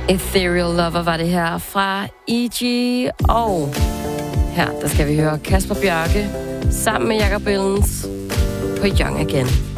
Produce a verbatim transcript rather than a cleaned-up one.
Ethereal Lover var det her fra E G, og her der skal vi høre Kasper Bjørke sammen med Jacob Billens på Young Again.